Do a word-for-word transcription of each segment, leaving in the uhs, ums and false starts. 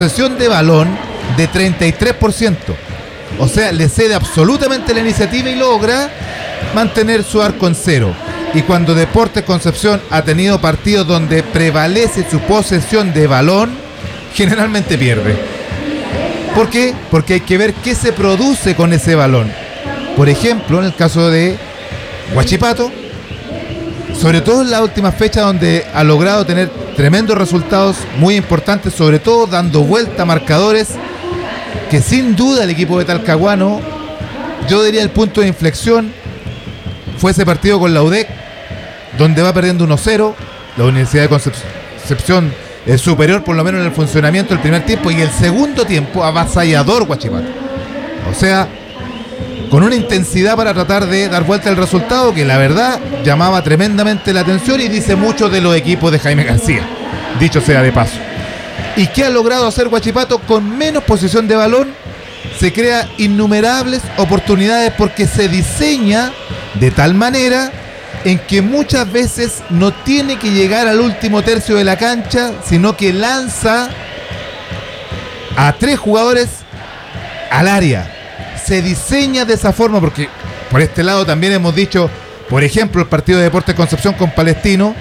posesión de balón de treinta y tres por ciento. O sea, le cede absolutamente la iniciativa y logra mantener su arco en cero. Y cuando Deportes Concepción ha tenido partidos donde prevalece su posesión de balón, generalmente pierde. ¿Por qué? Porque hay que ver qué se produce con ese balón. Por ejemplo, en el caso de Huachipato, sobre todo en la última fecha donde ha logrado tener tremendos resultados muy importantes, sobre todo dando vuelta a marcadores que sin duda el equipo de Talcahuano, yo diría el punto de inflexión fue ese partido con la U D E C, donde va perdiendo uno cero. La Universidad de Concepción es superior por lo menos en el funcionamiento del primer tiempo, y el segundo tiempo avasallador Huachipato. O sea, con una intensidad para tratar de dar vuelta al resultado que la verdad llamaba tremendamente la atención y dice mucho de los equipos de Jaime García, dicho sea de paso. ¿Y qué ha logrado hacer Huachipato? Con menos posesión de balón se crea innumerables oportunidades, porque se diseña de tal manera en que muchas veces no tiene que llegar al último tercio de la cancha, sino que lanza a tres jugadores al área. Se diseña de esa forma, porque por este lado también hemos dicho, por ejemplo, el partido de Deportes Concepción con Palestino,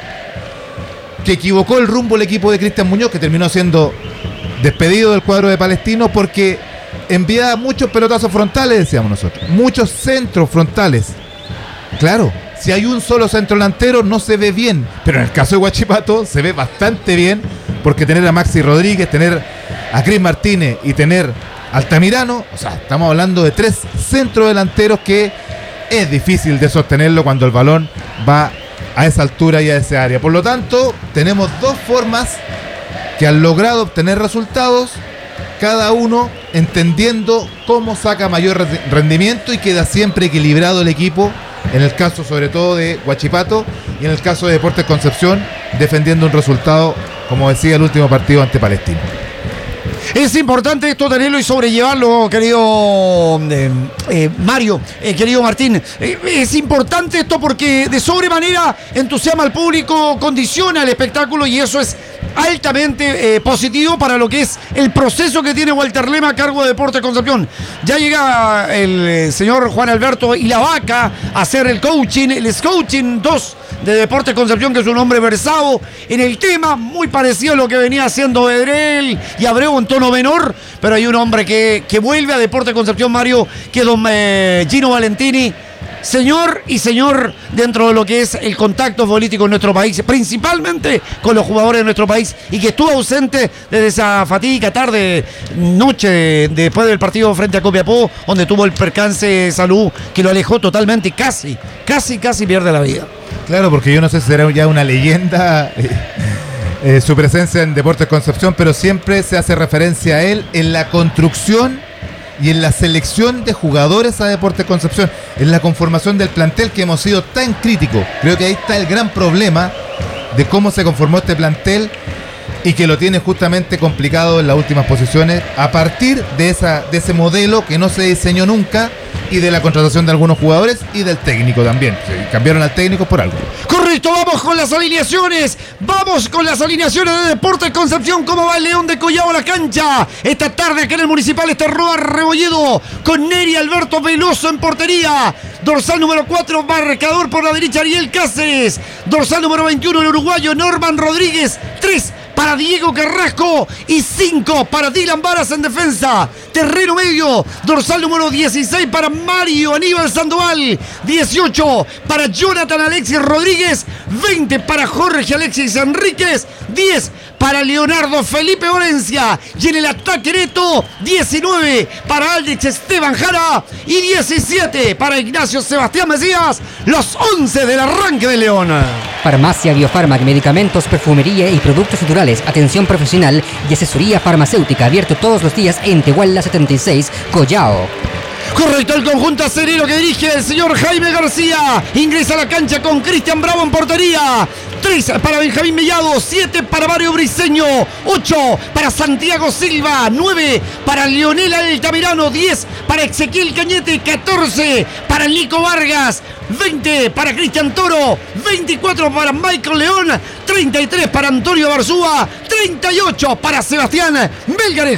que equivocó el rumbo el equipo de Cristian Muñoz, que terminó siendo despedido del cuadro de Palestino porque enviaba muchos pelotazos frontales, decíamos nosotros, muchos centros frontales. Claro, si hay un solo centro delantero no se ve bien, pero en el caso de Huachipato se ve bastante bien, porque tener a Maxi Rodríguez, tener a Cris Martínez y tener a Altamirano, o sea, estamos hablando de tres centros delanteros que es difícil de sostenerlo cuando el balón va a esa altura y a esa área. Por lo tanto, tenemos dos formas que han logrado obtener resultados, cada uno entendiendo cómo saca mayor rendimiento y queda siempre equilibrado el equipo, en el caso sobre todo de Huachipato y en el caso de Deportes Concepción, defendiendo un resultado, como decía, el último partido ante Palestino. Es importante esto tenerlo y sobrellevarlo, querido eh, eh, Mario, eh, querido Martín. Eh, es importante esto porque de sobremanera entusiasma al público, condiciona el espectáculo, y eso es altamente eh, positivo para lo que es el proceso que tiene Walter Lema a cargo de Deportes Concepción. Ya llega el eh, señor Juan Alberto y la Vaca a hacer el coaching, el scouting dos de Deportes Concepción, que es un hombre versado en el tema, muy parecido a lo que venía haciendo Edrel y Abreu en tono menor, pero hay un hombre que, que vuelve a Deportes Concepción, Mario, que es don eh, Gino Valentini, señor y señor dentro de lo que es el contacto político en nuestro país, principalmente con los jugadores de nuestro país, y que estuvo ausente desde esa fatídica tarde, noche después del partido frente a Copiapó, donde tuvo el percance de salud que lo alejó totalmente y casi, casi, casi pierde la vida. Claro, porque yo no sé si será ya una leyenda eh, eh, su presencia en Deportes Concepción, pero siempre se hace referencia a él en la construcción y en la selección de jugadores a Deportes Concepción, en la conformación del plantel que hemos sido tan críticos. Creo que ahí está el gran problema de cómo se conformó este plantel y que lo tiene justamente complicado en las últimas posiciones a partir de, esa, de ese modelo que no se diseñó nunca, y de la contratación de algunos jugadores y del técnico también. Cambiaron al técnico por algo. Correcto, vamos con las alineaciones. Vamos con las alineaciones de Deportes Concepción. ¿Cómo va el León de Collao a la cancha? Esta tarde acá en el Municipal está Roa Rebolledo con Neri Alberto Veloso en portería. Dorsal número cuatro, marcador por la derecha, Ariel Cáceres. Dorsal número veintiuno, el uruguayo Norman Rodríguez. tres para Diego Carrasco y cinco para Dylan Varas en defensa. Terreno medio, dorsal número dieciséis para Mario Aníbal Sandoval, dieciocho para Jonathan Alexis Rodríguez, veinte para Jorge Alexis Enríquez, diez para Leonardo Felipe Valencia, y en el ataque neto, diecinueve para Alex Esteban Jara y diecisiete para Ignacio Sebastián Mesías, los once del arranque de León. Farmacia Biofarmac, medicamentos, perfumería y productos naturales, atención profesional y asesoría farmacéutica, abierto todos los días en Tehuala setenta y seis, Collao. Correcto, el conjunto acerero que dirige el señor Jaime García ingresa a la cancha con Cristian Bravo en portería. tres para Benjamín Mellado, siete para Mario Briceño, ocho para Santiago Silva, nueve para Leonel Altamirano, diez para Ezequiel Cañete, catorce para Nico Vargas, veinte para Cristian Toro, veinticuatro para Michael León, treinta y tres para Antonio Barzúa, treinta y ocho para Sebastián Melgarejo.